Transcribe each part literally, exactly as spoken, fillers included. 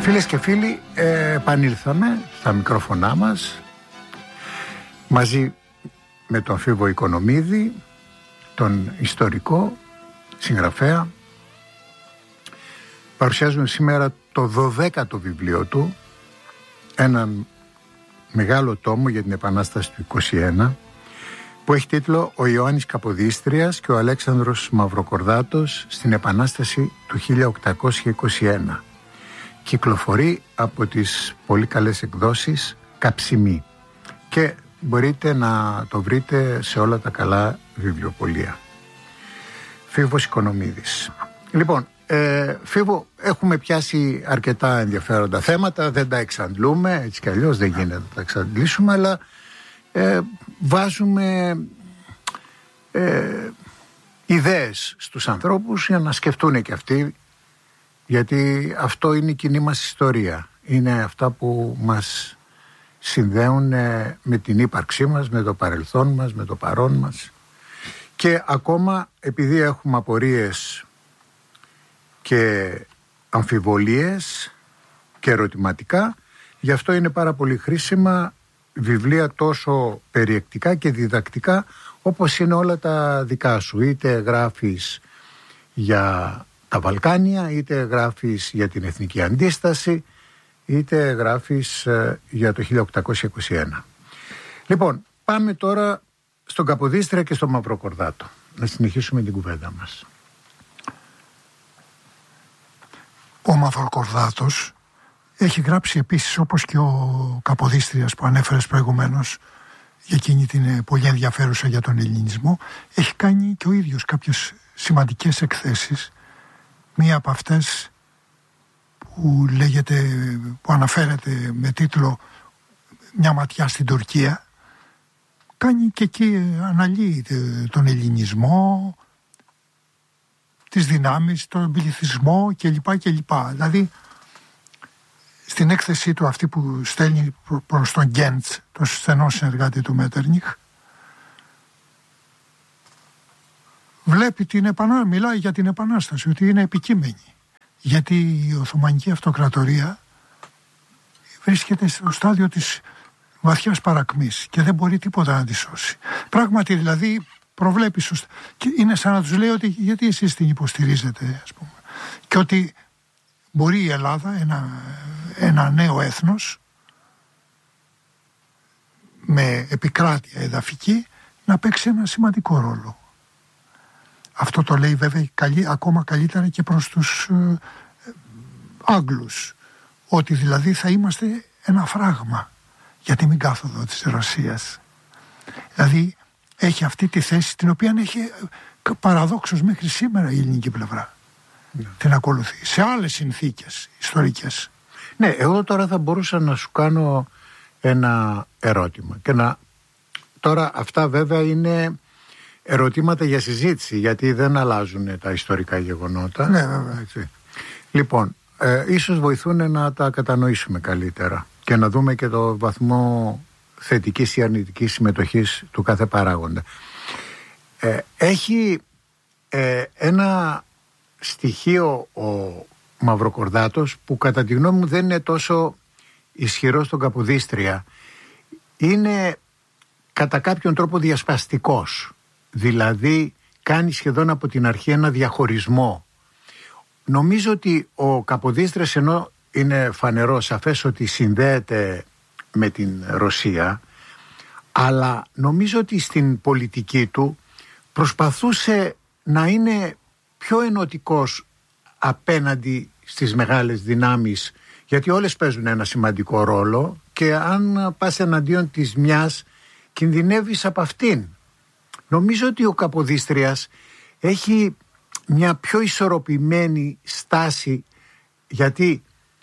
Φίλες και φίλοι, ε, επανήλθαμε στα μικρόφωνά μας μαζί με τον Φίβο Οικονομίδη, τον ιστορικό συγγραφέα. Παρουσιάζουμε σήμερα το δωδέκατο βιβλίο του, έναν μεγάλο τόμο για την Επανάσταση του είκοσι ένα, που έχει τίτλο «Ο Ιωάννης Καποδίστριας και ο Αλέξανδρος Μαυροκορδάτος στην Επανάσταση του χίλια οκτακόσια είκοσι ένα». Κυκλοφορεί από τις πολύ καλές εκδόσεις Καψιμή και μπορείτε να το βρείτε σε όλα τα καλά βιβλιοπωλεία. Φίβος Οικονομίδης. Λοιπόν, ε, Φίβο, έχουμε πιάσει αρκετά ενδιαφέροντα θέματα, δεν τα εξαντλούμε, έτσι κι αλλιώς δεν γίνεται να τα εξαντλήσουμε, αλλά ε, βάζουμε ε, ιδέες στους ανθρώπους για να σκεφτούν και αυτοί, γιατί αυτό είναι η κοινή μας ιστορία. Είναι αυτά που μας συνδέουν με την ύπαρξή μας, με το παρελθόν μας, με το παρόν μας. Και ακόμα, επειδή έχουμε απορίες και αμφιβολίες και ερωτηματικά, γι' αυτό είναι πάρα πολύ χρήσιμα βιβλία τόσο περιεκτικά και διδακτικά όπως είναι όλα τα δικά σου. Είτε γράφεις για τα Βαλκάνια, είτε γράφεις για την εθνική αντίσταση, είτε γράφεις ε, για το χίλια οκτακόσια είκοσι ένα. Λοιπόν, πάμε τώρα στον Καποδίστρια και στον Μαυροκορδάτο. Να συνεχίσουμε την κουβέντα μας. Ο Μαυροκορδάτος έχει γράψει επίσης, όπως και ο Καποδίστριας που ανέφερες προηγουμένως, για εκείνη την πολύ ενδιαφέρουσα για τον ελληνισμό, έχει κάνει και ο ίδιος κάποιες σημαντικές εκθέσεις. Μία από αυτές που λέγεται, που αναφέρεται με τίτλο «Μια ματιά στην Τουρκία», κάνει και εκεί, αναλύει τον ελληνισμό, τις δυνάμεις, τον πληθυσμό κλπ. κλπ. Δηλαδή, στην έκθεσή του αυτή που στέλνει προς τον Γκέντς, τον στενό συνεργάτη του Μέτερνιχ, βλέπει την επανάσταση, μιλάει για την Επανάσταση, ότι είναι επικείμενη. Γιατί η Οθωμανική Αυτοκρατορία βρίσκεται στο στάδιο της βαθιάς παρακμής και δεν μπορεί τίποτα να τη σώσει. Πράγματι δηλαδή προβλέπει σωστά. Και είναι σαν να τους λέει ότι γιατί εσείς την υποστηρίζετε, ας πούμε. Και ότι μπορεί η Ελλάδα, ένα, ένα νέο έθνος με επικράτεια εδαφική, να παίξει ένα σημαντικό ρόλο. Αυτό το λέει βέβαια καλύ, ακόμα καλύτερα και προς τους ε, Άγγλους, ότι δηλαδή θα είμαστε ένα φράγμα για τη μη κάθοδο της Ρωσίας. Δηλαδή έχει αυτή τη θέση την οποία έχει παραδόξως μέχρι σήμερα η ελληνική πλευρά. Ναι. Την ακολουθεί σε άλλες συνθήκες ιστορικές. Ναι, εγώ τώρα θα μπορούσα να σου κάνω ένα ερώτημα και να... Τώρα αυτά βέβαια είναι ερωτήματα για συζήτηση, γιατί δεν αλλάζουν τα ιστορικά γεγονότα. Ναι, βέβαια. Έτσι. Λοιπόν, ε, ίσως βοηθούν να τα κατανοήσουμε καλύτερα και να δούμε και το βαθμό θετικής ή αρνητικής συμμετοχής του κάθε παράγοντα. Ε, έχει ε, ένα στοιχείο ο Μαυροκορδάτος που κατά τη γνώμη μου δεν είναι τόσο ισχυρό στον Καποδίστρια. Είναι κατά κάποιον τρόπο διασπαστικός. Δηλαδή κάνει σχεδόν από την αρχή ένα διαχωρισμό. Νομίζω ότι ο Καποδίστρας, ενώ είναι φανερό σαφές ότι συνδέεται με την Ρωσία, αλλά νομίζω ότι στην πολιτική του προσπαθούσε να είναι πιο ενωτικός απέναντι στις μεγάλες δυνάμεις, γιατί όλες παίζουν ένα σημαντικό ρόλο και αν πας εναντίον της μιας κινδυνεύεις από αυτήν. Νομίζω ότι ο Καποδίστριας έχει μια πιο ισορροπημένη στάση, γιατί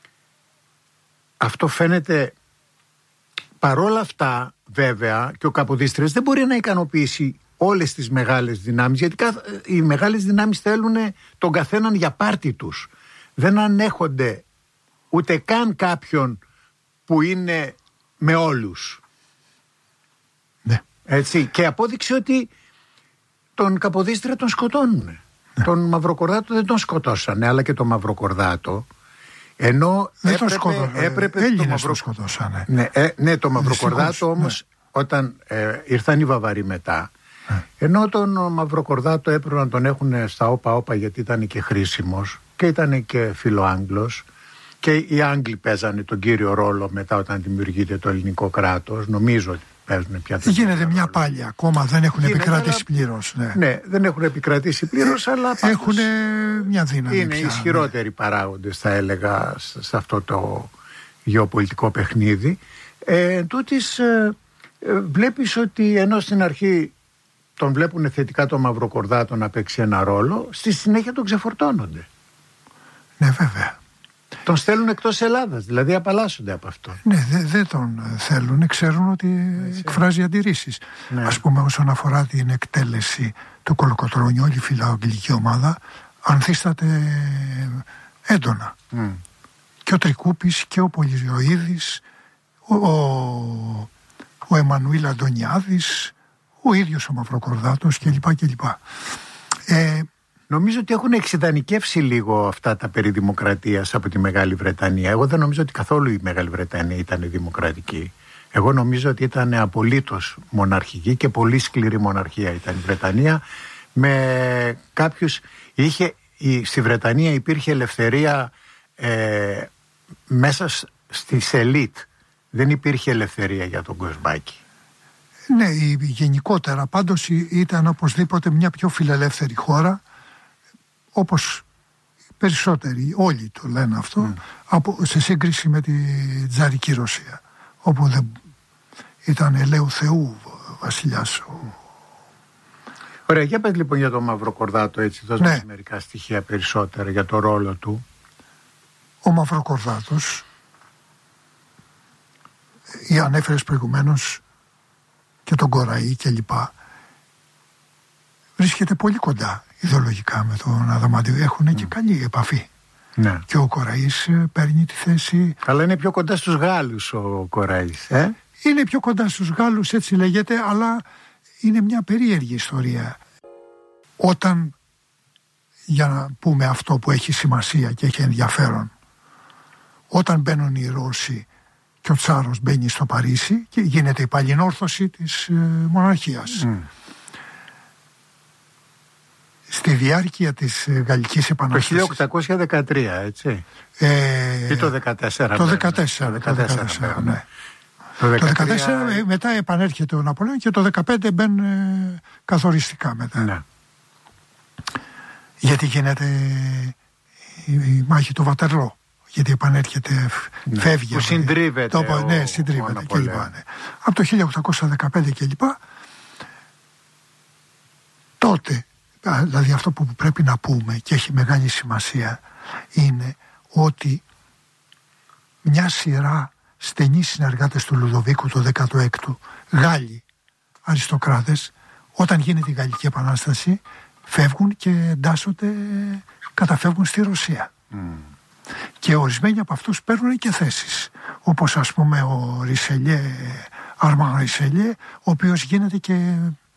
αυτό φαίνεται παρόλα αυτά βέβαια, και ο Καποδίστριας δεν μπορεί να ικανοποιήσει όλες τις μεγάλες δυνάμεις, γιατί οι μεγάλες δυνάμεις θέλουν τον καθέναν για πάρτι τους. Δεν ανέχονται ούτε καν κάποιον που είναι με όλους. Ναι. Έτσι. Και απόδειξε ότι τον Καποδίστρια τον σκοτώνουν. Ναι. Τον Μαυροκορδάτο δεν τον σκοτώσανε, αλλά και τον Μαυροκορδάτο Ενώ δεν έπρεπε, το σκότωσαν. έπρεπε Έλληνες το, μαυρο... το σκότωσαν. Ναι, ε, ναι, το Μαυροκορδάτο ναι. όμως όταν ε, ήρθαν οι Βαβαροί μετά, ναι. ενώ τον Μαυροκορδάτο έπρεπε να τον έχουν στα όπα-όπα γιατί ήταν και χρήσιμος και ήταν και φιλοάγγλος και οι Άγγλοι παίζανε τον κύριο ρόλο μετά όταν δημιουργείται το ελληνικό κράτος, νομίζω ότι παίζουν πια. Γίνεται μια πάλια ακόμα, δεν έχουν Γίνεται, επικρατήσει αλλά... πλήρως. Ναι. ναι, δεν έχουν επικρατήσει πλήρως, ε, αλλά έχουν μια δύναμη. Είναι πια, ισχυρότεροι ναι. παράγοντες, θα έλεγα, σε αυτό το γεωπολιτικό παιχνίδι. Ε, τούτης, ε, ε, βλέπεις ότι ενώ στην αρχή τον βλέπουν θετικά το Μαυροκορδάτο να παίξει ένα ρόλο, στη συνέχεια τον ξεφορτώνονται. Ναι, βέβαια. Τον στέλνουν εκτός Ελλάδας, δηλαδή απαλλάσσονται από αυτό. Ναι, δεν δε τον θέλουν, ξέρουν ότι έτσι. Εκφράζει αντιρρήσεις. Ναι. Ας πούμε, όσον αφορά την εκτέλεση του Κολοκοτρώνιου, όλη η φιλοαγγλική ομάδα ανθίσταται έντονα. Mm. Και ο Τρικούπης και ο Πολυζωίδης, ο, ο, ο Εμμανουήλ Αντωνιάδης, ο ίδιος ο Μαυροκορδάτος κλπ. κλπ. Ε, Νομίζω ότι έχουν εξειδανικεύσει λίγο αυτά τα περί δημοκρατίας από τη Μεγάλη Βρετανία. Εγώ δεν νομίζω ότι καθόλου η Μεγάλη Βρετανία ήταν δημοκρατική. Εγώ νομίζω ότι ήταν απολύτως μοναρχική και πολύ σκληρή μοναρχία ήταν η Βρετανία. Με κάποιους... Είχε, η, στη Βρετανία υπήρχε ελευθερία ε, μέσα στις ελίτ. Δεν υπήρχε ελευθερία για τον Κοσμπάκη. Ναι, γενικότερα πάντως ήταν οπωσδήποτε μια πιο φιλελεύθερη χώρα, όπως περισσότεροι, όλοι το λένε αυτό, mm. από, σε σύγκριση με τη τζαρική Ρωσία, όπου δεν ήταν ελαίου Θεού βασιλιάς. Ο... Ωραία, για πες λοιπόν για τον Μαυροκορδάτο, έτσι, δώσ' μας ναι. μερικά στοιχεία περισσότερα για το ρόλο του. Ο Μαυροκορδάτος, ή ανέφερες προηγουμένως και τον Κοραή και λοιπά, βρίσκεται πολύ κοντά ιδεολογικά με τον Αδαμαντίου. Έχουν mm. και καλή επαφή. Ναι. Και ο Κοραής παίρνει τη θέση... Αλλά είναι πιο κοντά στους Γάλλους ο Κοραής, ε? Είναι πιο κοντά στους Γάλλους, έτσι λέγεται, αλλά είναι μια περίεργη ιστορία. Όταν, για να πούμε αυτό που έχει σημασία και έχει ενδιαφέρον, όταν μπαίνουν οι Ρώσοι και ο Τσάρος μπαίνει στο Παρίσι και γίνεται η παλινόρθωση της ε, μοναρχίας. Mm. Στη διάρκεια της Γαλλικής Επανάστασης. Το χίλια οκτακόσια δεκατρία, έτσι. Ε, ή το δεκατέσσερα. Το δεκατέσσερα, το δεκατέσσερα, ναι. Το δεκατρία... το δεκατέσσερα μετά επανέρχεται ο Ναπολέον και το δεκαπέντε μπαίνουν ε, καθοριστικά μετά. Ναι. Γιατί γίνεται η, η μάχη του Βατερλό. Γιατί επανέρχεται, ναι. φεύγει. Που συντρίβεται. Το, ναι, συντρίβεται και λοιπά, ναι. Από το χίλια οκτακόσια δεκαπέντε και λοιπά, τότε, δηλαδή αυτό που πρέπει να πούμε και έχει μεγάλη σημασία, είναι ότι μια σειρά στενοί συνεργάτες του Λουδοβίκου το δέκατο έκτο, Γάλλοι αριστοκράτες, όταν γίνεται η Γαλλική Επανάσταση, φεύγουν και εντάσσονται, καταφεύγουν στη Ρωσία. Mm. Και ορισμένοι από αυτούς παίρνουν και θέσεις, όπως ας πούμε ο Ρισελιέ, Αρμάν Ρισελιέ, ο οποίος γίνεται και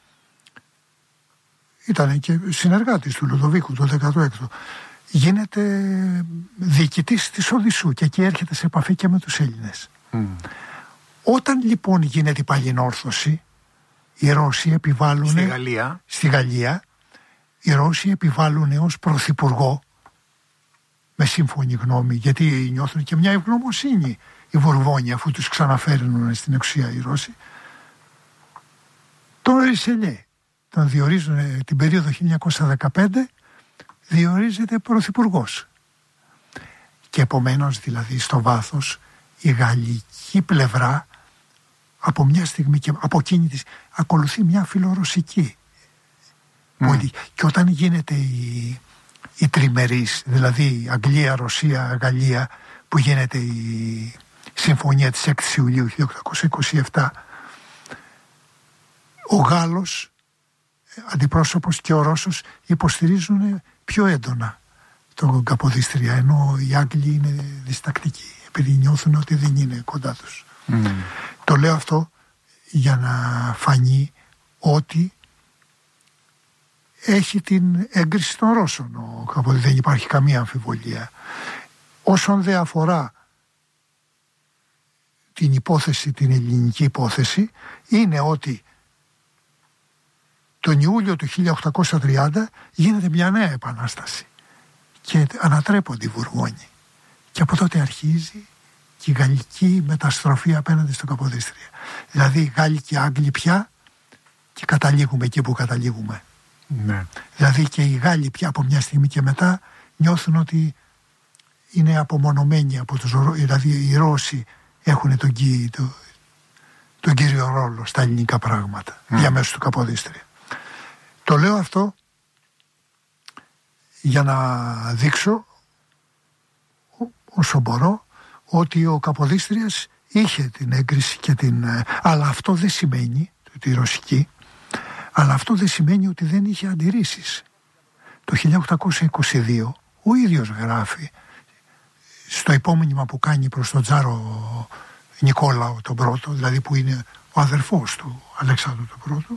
ήταν και συνεργάτης του Λουδοβίκου το δέκατο έκτο, γίνεται διοικητής της Οδυσσού και εκεί έρχεται σε επαφή και με τους Έλληνες. Mm. Όταν λοιπόν γίνεται η παλινόρθωση, οι Ρώσοι επιβάλλουν στη Γαλλία, στη Γαλλία οι Ρώσοι επιβάλλουν ως πρωθυπουργό, με σύμφωνη γνώμη, γιατί νιώθουν και μια ευγνωμοσύνη οι Βουρβόνοι αφού τους ξαναφέρνουν στην εξουσία οι Ρώσοι, τον Ρισελιέ τον διορίζουν την περίοδο χίλια εννιακόσια δεκαπέντε, διορίζεται πρωθυπουργός. Και επομένως δηλαδή στο βάθος η γαλλική πλευρά από μια στιγμή και από εκείνη της ακολουθεί μια φιλορωσική mm. πολιτική. Και όταν γίνεται η, η τριμερής, δηλαδή Αγγλία, Ρωσία, Γαλλία, που γίνεται η συμφωνία της έκτη Ιουλίου χίλια οκτακόσια είκοσι επτά, ο Γάλλος αντιπρόσωπος και ο Ρώσος υποστηρίζουν πιο έντονα τον Καποδίστρια, ενώ οι Άγγλοι είναι διστακτικοί επειδή νιώθουν ότι δεν είναι κοντά τους. Mm. Το λέω αυτό για να φανεί ότι έχει την έγκριση των Ρώσων ο Καποδίστρια, δεν υπάρχει καμία αμφιβολία. Όσον δε αφορά την υπόθεση, την ελληνική υπόθεση, είναι ότι τον Ιούλιο του χίλια οκτακόσια τριάντα γίνεται μια νέα επανάσταση και ανατρέπονται οι Βουργόνοι. Και από τότε αρχίζει και η γαλλική μεταστροφή απέναντι στο Καποδίστρια. Δηλαδή οι Γάλλοι και οι Άγγλοι πια, και καταλήγουμε εκεί που καταλήγουμε. Ναι. Δηλαδή και οι Γάλλοι πια από μια στιγμή και μετά νιώθουν ότι είναι απομονωμένοι από τους Ρώσους. Δηλαδή οι Ρώσοι έχουν τον, τον, τον κύριο ρόλο στα ελληνικά πράγματα mm. διαμέσου του Καποδίστρια. Το λέω αυτό για να δείξω όσο μπορώ ότι ο Καποδίστριας είχε την έγκριση και την... αλλά αυτό δεν σημαίνει, τη ρωσική, αλλά αυτό δεν σημαίνει ότι δεν είχε αντιρρήσεις. Το χίλια οκτακόσια είκοσι δύο ο ίδιος γράφει στο υπόμνημα που κάνει προς τον Τζάρο Νικόλαο τον πρώτο, δηλαδή που είναι ο αδερφός του Αλέξανδρου τον πρώτο,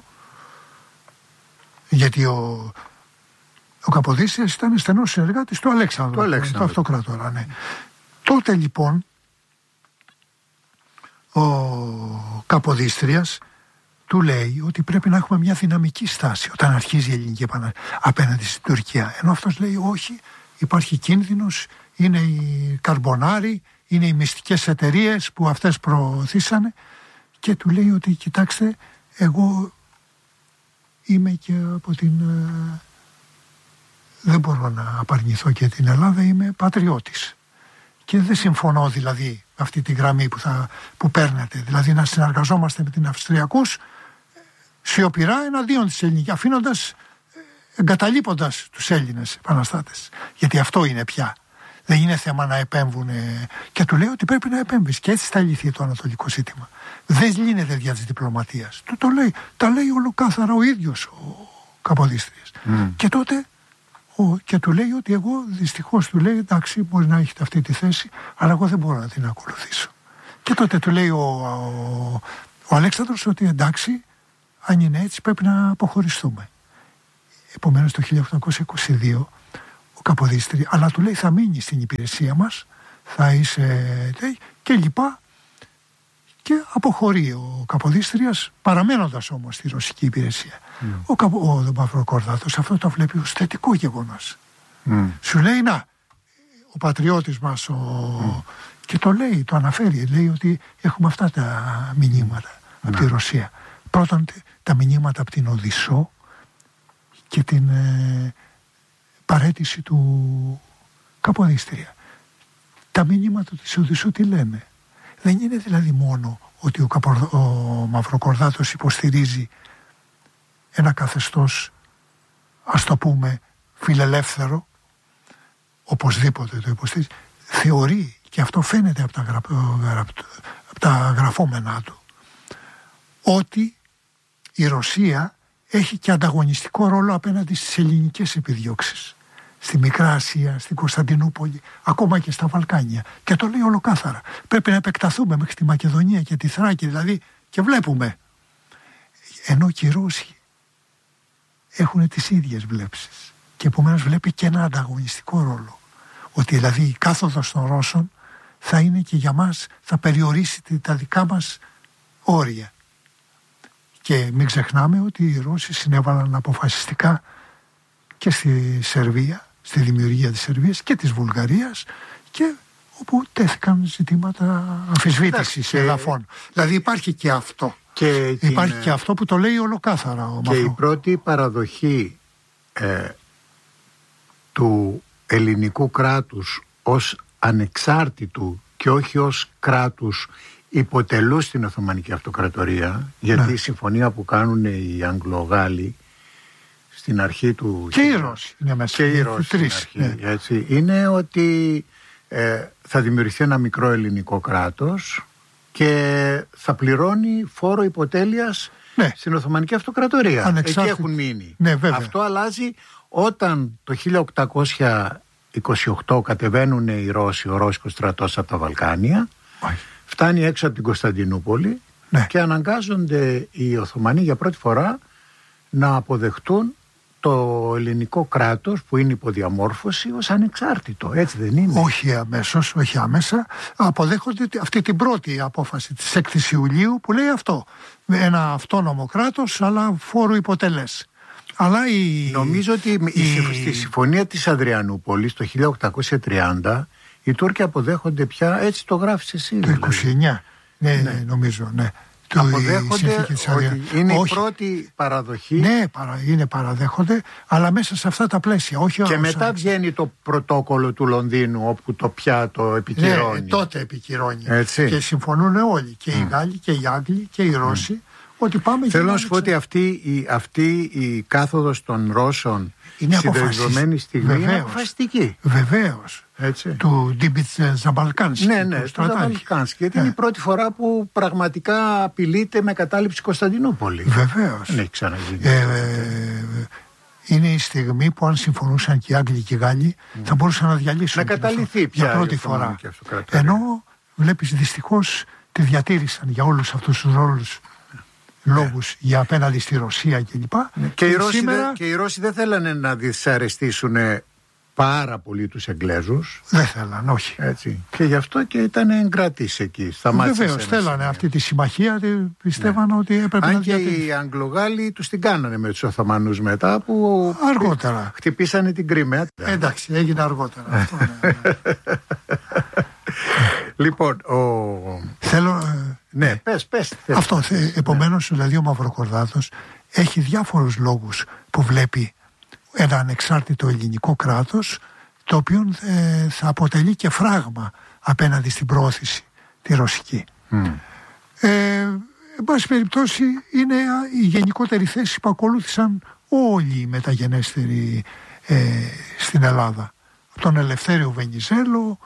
γιατί ο, ο Καποδίστριας ήταν στενός συνεργάτης του Αλέξανδρου, του Αλέξανδρου. Το αυτοκράτορα, ναι. Τότε λοιπόν ο Καποδίστριας του λέει ότι πρέπει να έχουμε μια δυναμική στάση όταν αρχίζει η ελληνική επανάσταση απέναντι στην Τουρκία. Ενώ αυτός λέει όχι, υπάρχει κίνδυνος, είναι οι καρμπονάροι, είναι οι μυστικές εταιρείες που αυτές προωθήσανε, και του λέει ότι κοιτάξτε, εγώ είμαι και από την... δεν μπορώ να απαρνηθώ και την Ελλάδα, είμαι πατριώτης. Και δεν συμφωνώ δηλαδή με αυτή τη γραμμή που, θα, που παίρνετε, δηλαδή να συνεργαζόμαστε με την Αυστριακούς σιωπηρά εναντίον της ελληνικής, αφήνοντας, εγκαταλείποντας τους Έλληνες επαναστάτες. Γιατί αυτό είναι πια. Δεν είναι θέμα να επέμβουν. Και του λέει ότι πρέπει να επέμβεις. Και έτσι θα λυθεί το ανατολικό ζήτημα. Δεν λύνεται δια της διπλωματίας. Του το λέει, τα λέει ολοκάθαρα ο ίδιος ο Καποδίστριας. Mm. Και τότε ο, και του λέει ότι εγώ δυστυχώς, του λέει, εντάξει, μπορεί να έχετε αυτή τη θέση, αλλά εγώ δεν μπορώ να την ακολουθήσω. Και τότε του λέει ο, ο, ο Αλέξανδρος ότι εντάξει, αν είναι έτσι πρέπει να αποχωριστούμε. Επομένως το χίλια οκτακόσια είκοσι δύο ο Καποδίστρια, αλλά του λέει θα μείνει στην υπηρεσία μας, θα είσαι, λέει, και λοιπά, και αποχωρεί ο Καποδίστριας, παραμένοντας όμως στη ρωσική υπηρεσία. Mm. Ο, Καπο, ο Μαυροκορδάτος αυτό το βλέπει ως θετικό γεγονός. Mm. Σου λέει να, ο πατριώτης μας, ο... Mm. και το λέει, το αναφέρει, λέει ότι έχουμε αυτά τα μηνύματα mm. από τη Ρωσία. Πρώτον τα μηνύματα από την Οδυσσό και την ε, παραίτηση του Καποδίστρια. Τα μηνύματα της Οδυσσού τι λένε? Δεν είναι δηλαδή μόνο ότι ο, Καπο, ο Μαυροκορδάτος υποστηρίζει ένα καθεστώς, ας το πούμε, φιλελεύθερο, οπωσδήποτε το υποστηρίζει, θεωρεί, και αυτό φαίνεται από τα, γρα, από τα γραφόμενά του, ότι η Ρωσία έχει και ανταγωνιστικό ρόλο απέναντι στις ελληνικές επιδιώξεις. Στη Μικρά Ασία, στην Κωνσταντινούπολη, ακόμα και στα Βαλκάνια. Και το λέει ολοκάθαρα. Πρέπει να επεκταθούμε μέχρι τη Μακεδονία και τη Θράκη, δηλαδή, και βλέπουμε. Ενώ και οι Ρώσοι έχουν τις ίδιες βλέψεις. Και επομένως βλέπει και ένα ανταγωνιστικό ρόλο. Ότι δηλαδή η κάθοδος των Ρώσων θα είναι και για μας, θα περιορίσει τα δικά μας όρια. Και μην ξεχνάμε ότι οι Ρώσοι συνέβαλαν αποφασιστικά και στη Σερβία, στη δημιουργία της Σερβίας και της Βουλγαρίας, και όπου τέθηκαν ζητήματα αμφισβήτησης εδαφών. Δηλαδή υπάρχει και αυτό. Και υπάρχει την... και αυτό που το λέει ολοκάθαρα ο Και Μαυρό. η πρώτη παραδοχή ε, του ελληνικού κράτους ως ανεξάρτητου και όχι ως κράτους υποτελούς στην Οθωμανική Αυτοκρατορία, γιατί ναι. η συμφωνία που κάνουν οι Αγγλογάλοι στην αρχή του... Και οι Ρώσοι είναι μέσα. Και οι Ρώσοι στην αρχή, ναι. έτσι, είναι ότι ε, θα δημιουργηθεί ένα μικρό ελληνικό κράτος και θα πληρώνει φόρο υποτέλειας ναι. στην Οθωμανική Αυτοκρατορία. Ανεξάρτητη. Εκεί έχουν μείνει. Ναι, αυτό αλλάζει όταν το χίλια οκτακόσια είκοσι οκτώ κατεβαίνουν οι Ρώσοι, ο Ρώσικος στρατός από τα Βαλκάνια, Μάλιστα. φτάνει έξω από την Κωνσταντινούπολη ναι. και αναγκάζονται οι Οθωμανοί για πρώτη φορά να αποδεχτούν το ελληνικό κράτος που είναι υποδιαμόρφωση ως ανεξάρτητο, έτσι δεν είναι? Όχι αμέσως, όχι άμεσα. Αποδέχονται αυτή την πρώτη απόφαση της έκτη Ιουλίου που λέει αυτό. Ένα αυτόνομο κράτος, αλλά φόρου υποτελές. Αλλά η, Νομίζω ότι η... στη συμφωνία της Αδριανούπολης το χίλια οκτακόσια τριάντα οι Τούρκοι αποδέχονται πια, έτσι το γράφεις εσύ. Το είκοσι εννιά, ναι, ναι, νομίζω, ναι. Αποδέχονται ότι είναι όχι. η πρώτη παραδοχή. Ναι, παρα, είναι παραδέχονται, αλλά μέσα σε αυτά τα πλαίσια. Όχι και μετά όσα... βγαίνει το πρωτόκολλο του Λονδίνου, όπου το πια το επικυρώνει. Ναι, τότε επικυρώνει. Έτσι. Και συμφωνούν όλοι, και mm. οι Γάλλοι και οι Άγγλοι και οι Ρώσοι, mm. ότι πάμε. Θέλω να σου πω ότι αυτή η, αυτή η κάθοδος των Ρώσων στην δεδομένη στιγμή βεβαίως, είναι αποφασιστική. Βεβαίως. Έτσι. Του Ντίμπιτ Ζαμπαλκάνσκι. Ναι, ναι, του Ζαμπαλκάνσκι. Γιατί ναι. είναι η πρώτη φορά που πραγματικά απειλείται με κατάληψη Κωνσταντινούπολη. Βεβαίως. Δεν έχει ξαναγίνει. Ε, ε, είναι η στιγμή που αν συμφωνούσαν και οι Άγγλοι και οι Γάλλοι mm. θα μπορούσαν να διαλύσουν. Να καταληθεί πια για πρώτη φορά. Ενώ βλέπεις δυστυχώς τη διατήρησαν για όλους αυτούς τους ρόλους. Λόγους yeah. για απέναντι στη Ρωσία κλπ. Και, και, και, σήμερα... και οι Ρώσοι δεν θέλανε να δυσαρεστήσουν πάρα πολύ τους Εγγλέζους. Δεν θέλανε, όχι. Έτσι. Και γι' αυτό και ήταν εγκρατής εκεί. Βεβαίως, θέλανε αυτή τη συμμαχία, πιστεύανε ναι. ότι έπρεπε Αν να και διατηρήσει. Οι Αγγλογάλοι τους την κάνανε με τους Οθωμανούς μετά, που αργότερα χτυπήσανε την Κρίμαια. Εντάξει, έγινε αργότερα. Αυτό, ναι, ναι. Λοιπόν, ο... θέλω... Ναι, πες, πες. Αυτό, επομένως, ναι. δηλαδή ο Μαυροκορδάτος έχει διάφορους λόγους που βλέπει ένα ανεξάρτητο ελληνικό κράτος, το οποίο ε, θα αποτελεί και φράγμα απέναντι στην προώθηση τη ρωσική. Mm. Ε, εν πάση περιπτώσει είναι η γενικότερη θέση που ακολούθησαν όλοι οι μεταγενέστεροι ε, στην Ελλάδα. Τον Ελευθέριο Βενιζέλο,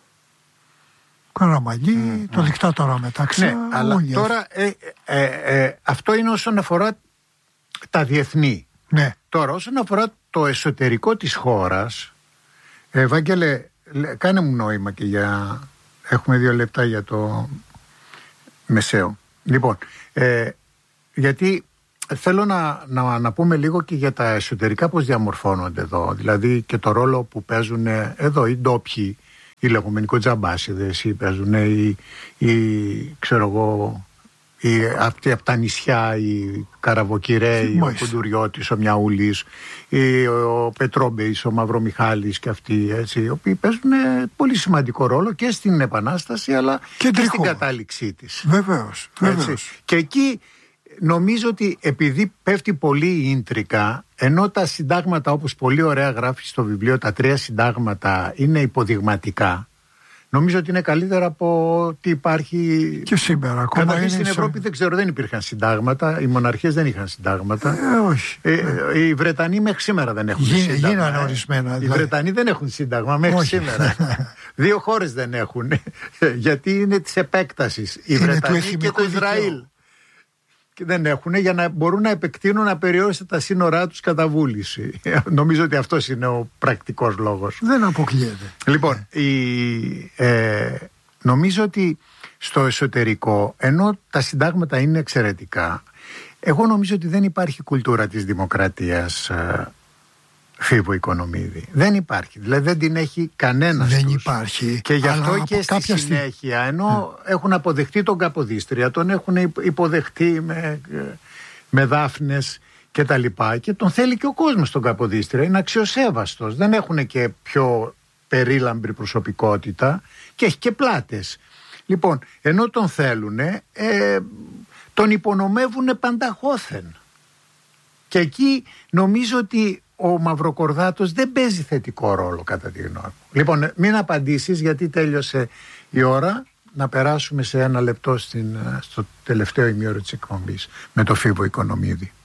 Καραμαλή, mm, το mm. δικτάτορα Μεταξά. Ναι, αλλά τώρα ε, ε, ε, αυτό είναι όσον αφορά τα διεθνή. Ναι. Τώρα όσον αφορά το εσωτερικό της χώρας, Ευάγγελε, κάνε μου νόημα και για... Έχουμε δύο λεπτά για το μεσαίο. Λοιπόν, ε, γιατί θέλω να, να, να πούμε λίγο και για τα εσωτερικά πώς διαμορφώνονται εδώ. Δηλαδή και το ρόλο που παίζουν εδώ οι ντόπιοι, οι λεγόμενοι κοτζαμπάσιδες, ή παίζουν οι, οι ξέρω εγώ, οι, αυτοί από τα νησιά, οι Καραβοκυραίοι, ο Κουντουριώτης, ο Μιαούλης, οι, ο Πετρόμπεης, ο Μαυρομιχάλης και αυτοί, έτσι, οι οποίοι παίζουν πολύ σημαντικό ρόλο και στην Επανάσταση αλλά Κεντρικό. και στην κατάληξή της. Βεβαίως, βεβαίως. Και εκεί νομίζω ότι επειδή πέφτει πολύ η ίντρικα, ενώ τα συντάγματα, όπως πολύ ωραία γράφει στο βιβλίο, τα τρία συντάγματα είναι υποδειγματικά, νομίζω ότι είναι καλύτερα από ό,τι υπάρχει και σήμερα. Ακόμα καταρχήν είναι στην Ευρώπη σε... δεν ξέρω, δεν υπήρχαν συντάγματα, οι μοναρχίες δεν είχαν συντάγματα. Ε, όχι. Ε, ε, οι Βρετανοί μέχρι σήμερα δεν έχουν Γι, σύνταγμα. Γίνανε ορισμένα. Δηλαδή. Οι Βρετανοί δεν έχουν σύνταγμα μέχρι όχι. σήμερα. Δύο χώρες δεν έχουν, γιατί είναι της επέκτασης. Οι Βρετανοί και το Ισραήλ. Δικαιό. Και δεν έχουν για να μπορούν να επεκτείνουν απεριόριστα τα σύνορά τους κατά βούληση. Νομίζω ότι αυτός είναι ο πρακτικός λόγος. Δεν αποκλείεται. Λοιπόν, η, ε, νομίζω ότι στο εσωτερικό, ενώ τα συντάγματα είναι εξαιρετικά, εγώ νομίζω ότι δεν υπάρχει κουλτούρα της δημοκρατίας, ε, Φίβο Οικονομίδη. Δεν υπάρχει. Δηλαδή δεν την έχει κανένας Δεν τους. υπάρχει. Και γι' αυτό αλλά και στη συνέχεια, ενώ mm. έχουν αποδεχτεί τον Καποδίστρια, τον έχουν υποδεχτεί με, με δάφνες και τα λοιπά, και τον θέλει και ο κόσμος τον Καποδίστρια. Είναι αξιοσέβαστος. Δεν έχουν και πιο περίλαμπρη προσωπικότητα και έχει και πλάτες. Λοιπόν, ενώ τον θέλουν, ε, τον υπονομεύουν πανταχώθεν. Και εκεί νομίζω ότι ο Μαυροκορδάτος δεν παίζει θετικό ρόλο κατά τη γνώμη μου. Λοιπόν, μην απαντήσεις γιατί τέλειωσε η ώρα. Να περάσουμε σε ένα λεπτό στην, στο τελευταίο ημίωρο της εκπομπής με το Φίβο Οικονομίδη.